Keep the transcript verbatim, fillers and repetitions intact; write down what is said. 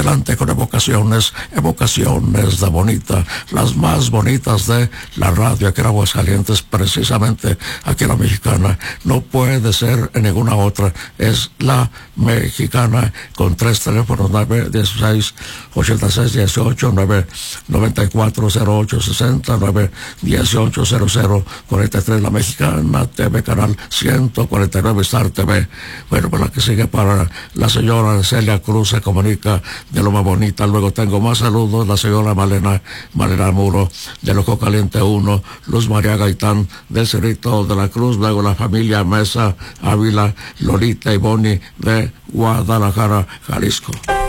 adelante con evocaciones, evocaciones de bonita, las más bonitas de la radio aquí en Aguascalientes, precisamente aquí en la Mexicana. No puede ser en ninguna otra, es la Mexicana, con tres teléfonos: nueve dieciséis, ochenta y seis dieciocho, nueve noventa y cuatro cero ocho sesenta, nueve dieciocho cero cero cuarenta y tres. La Mexicana T V, canal ciento cuarenta y nueve, Star T V. Bueno, pues la que sigue para la señora Celia Cruz, se comunica de Loma Bonita. Luego tengo más saludos: la señora Malena, Malena Muro de Loco Caliente uno, Luz María Gaitán del Cerrito de la Cruz. Luego la familia Mesa Ávila, Lolita y Boni de Guadalajara, Jalisco.